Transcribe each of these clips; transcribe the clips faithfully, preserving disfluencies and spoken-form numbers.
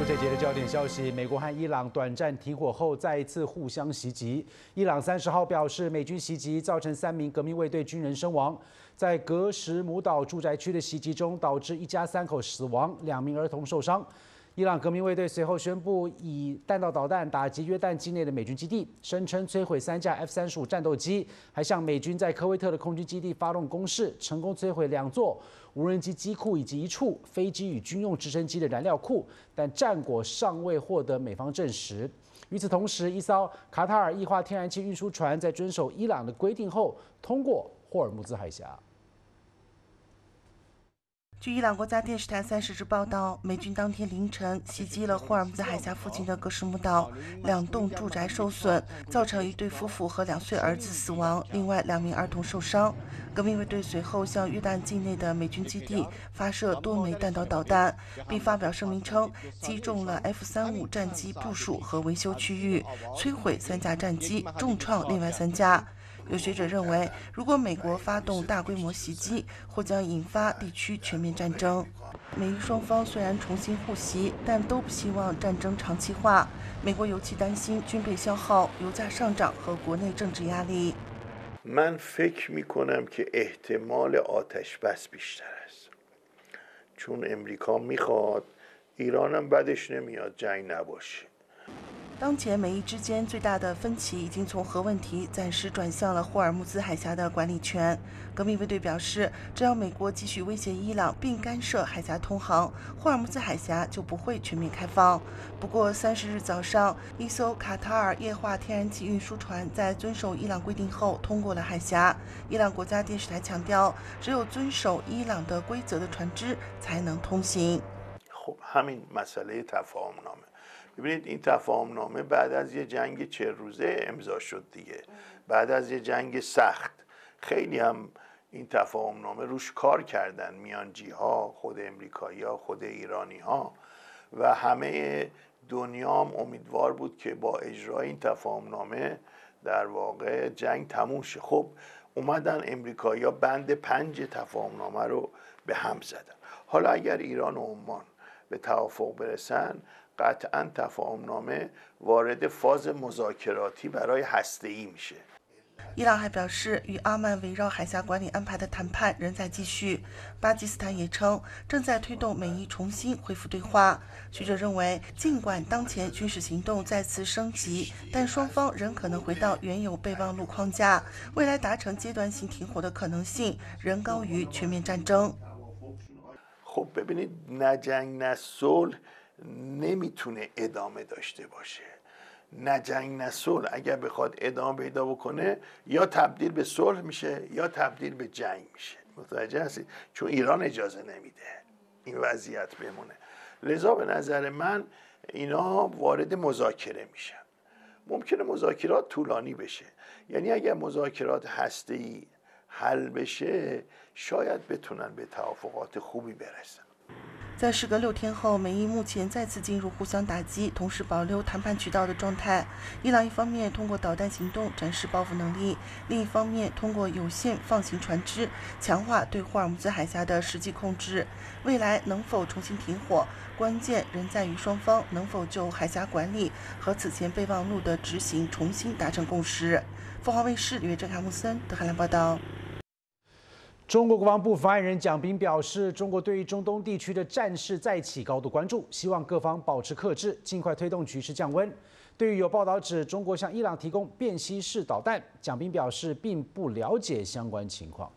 这节的焦点消息：美国和伊朗短暂停火后，再一次互相袭击。伊朗三十号表示，美军袭击造成三名革命卫队军人身亡。在格什姆岛住宅区的袭击中，导致一家三口死亡，两名儿童受伤。伊朗革命卫队随后宣布以弹道导弹打击约旦境内的美军基地，声称摧毁三架 F 三十五战斗机，还向美军在科威特的空军基地发动攻势，成功摧毁两座无人机机库以及一处飞机与军用直升机的燃料库，但战果尚未获得美方证实。与此同时，一艘卡塔尔液化天然气运输船在遵守伊朗的规定后通过霍尔木兹海峡。 据伊朗国家电视台三十日报道，美军当天凌晨袭击了霍尔木兹海峡附近的格什姆岛，两栋住宅受损，造成一对夫妇和两岁儿子死亡，另外两名儿童受伤。革命卫队随后向约旦境内的美军基地发射多枚弹道导弹，并发表声明称击中了 F 三十五战机部署和维修区域，摧毁三架战机，重创另外三架。有学者认为，如果美国发动大规模袭击，或将引发地区全面战争。美伊双方虽然重新互袭，但都不希望战争长期化。美国尤其担心军备消耗、油价上涨和国内政治压力。 من فکر میکنم که احتمال آتش بس بیشتر است. چون امریکا میخواد ایرانم بدش نمیاد جنگ نباشه. 当前美伊之间最大的分歧已经从核问题暂时转向了霍尔木兹海峡的管理权。革命卫队表示，只要美国继续威胁伊朗并干涉海峡通航，霍尔木兹海峡就不会全面开放。不过，三十日早上，一艘卡塔尔液化天然气运输船在遵守伊朗规定后通过了海峡。伊朗国家电视台强调，只有遵守伊朗的规则的船只才能通行。 خب همین مسئله تفاهمنامه ببینید این تفاهمنامه بعد از یه جنگ چهل روزه امضا شد دیگه بعد از یه جنگ سخت خیلی هم این تفاهمنامه روش کار کردن میانجی ها خود امریکایی ها خود ایرانی ها و همه دنیا هم امیدوار بود که با اجرای این تفاهمنامه در واقع جنگ تموم شه. خب اومدن امریکایی ها بند پنج تفاهمنامه رو به هم زدن. حالا اگر ایران و عمان به توافق برسن قطعا تفاهمنامه وارد فاز مذاکراتی برای هسته‌ای میشه. 伊朗还表示，与阿曼围绕海峡管理安排的谈判仍在继续。巴基斯坦也称正在推动美伊重新恢复对话。学者认为，尽管当前军事行动再次升级，但双方仍可能回到原有备忘录框架，未来达成阶段性停火的可能性仍高于全面战争。 خب ببینید نه جنگ نه صلح نمیتونه ادامه داشته باشه. نه جنگ نه صلح اگر بخواد ادامه پیدا بکنه یا تبدیل به صلح میشه یا تبدیل به جنگ میشه. متوجه هستید؟ چون ایران اجازه نمیده این وضعیت بمونه. لذا به نظر من اینا وارد مذاکره میشن. ممکنه مذاکرات طولانی بشه. یعنی اگر مذاکرات هسته‌ای حل بشه شاید بتونن به توافقات خوبی برسن。 在时隔六天后，美伊目前再次进入互相打击、同时保留谈判渠道的状态。伊朗一方面通过导弹行动展示报复能力，另一方面通过有限放行船只，强化对霍尔木兹海峡的实际控制。未来能否重新停火，关键仍在于双方能否就海峡管理和此前备忘录的执行重新达成共识。凤凰卫视里约郑卡木森德海兰报道。 中国国防部发言人蒋斌表示，中国对于中东地区的战事再起高度关注，希望各方保持克制，尽快推动局势降温。对于有报道指中国向伊朗提供便携式导弹，蒋斌表示并不了解相关情况。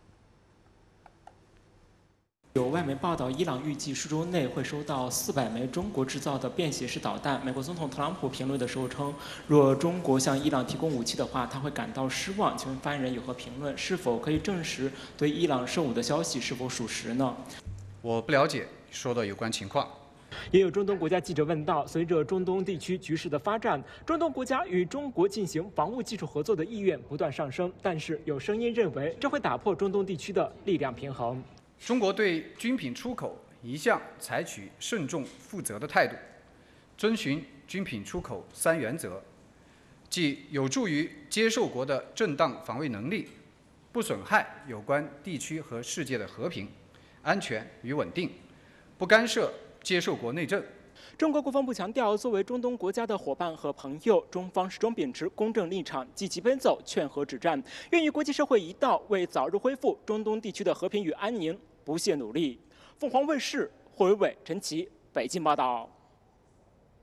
有外媒报道，伊朗预计数周内会收到四百枚中国制造的便携式导弹。美国总统特朗普评论的时候称，若中国向伊朗提供武器的话，他会感到失望。请问发言人有何评论？是否可以证实对伊朗售武的消息是否属实呢？ 我不了解说的有关情况。 也有中东国家记者问道：随着中东地区局势的发展，中东国家与中国进行防务技术合作的意愿不断上升，但是有声音认为这会打破中东地区的力量平衡。 中国对军品出口一向采取慎重负责的态度，遵循军品出口三原则，即有助于接受国的正当防卫能力，不损害有关地区和世界的和平、安全与稳定，不干涉接受国内政。 中国国防部强调，作为中东国家的伙伴和朋友，中方始终秉持公正立场，积极奔走劝和止战，愿与国际社会一道为早日恢复中东地区的和平与安宁不懈努力。凤凰卫视霍伟伟、陈琦北京报道。